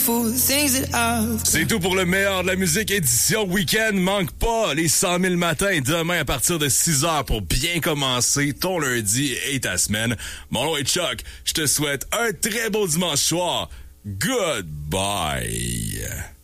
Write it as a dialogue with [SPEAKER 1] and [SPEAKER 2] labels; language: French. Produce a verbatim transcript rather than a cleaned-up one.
[SPEAKER 1] beautiful things that I've...
[SPEAKER 2] C'est tout pour le meilleur de la musique édition week-end. Manque pas les cent mille matins demain à partir de six heures pour bien commencer ton lundi et ta semaine. Mon nom est Chuck. Je te souhaite un très beau dimanche soir. Goodbye.